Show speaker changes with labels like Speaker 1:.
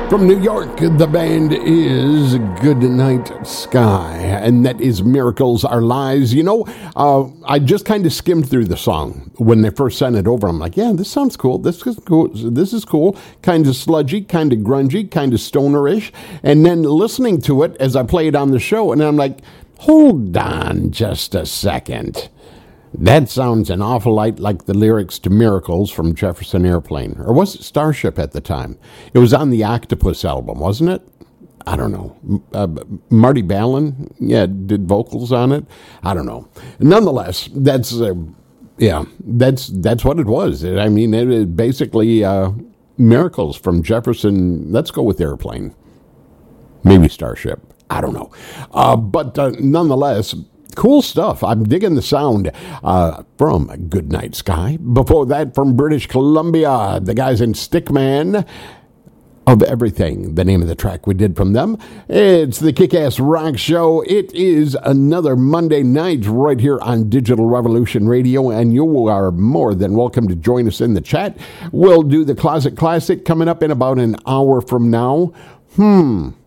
Speaker 1: From New York, the band is Good Night Sky, and that is Miracles Are Lies. You know, I just kind of skimmed through the song when they first sent it over. I'm like, yeah, this sounds cool. This is cool. This is cool. Kind of sludgy, kind of grungy, kind of stonerish. And then listening to it as I play it on the show, and I'm like, hold on just a second. That sounds an awful lot like the lyrics to Miracles from Jefferson Airplane. Or was it Starship at the time? It was on the Octopus album, wasn't it? I don't know. Marty Balin, did vocals on it. I don't know. Nonetheless, that's what it was. I mean, it is basically Miracles from Jefferson. Let's go with Airplane. Maybe Starship. I don't know. But nonetheless, cool stuff. I'm digging the sound from Good Night Sky. Before that, from British Columbia, the guys in Stickman of Everything, the name of the track we did from them. It's the Kick-Ass Rock Show. It is another Monday night right here on Digital Revolution Radio, and you are more than welcome to join us in the chat. We'll do the Closet Classic coming up in about an hour from now.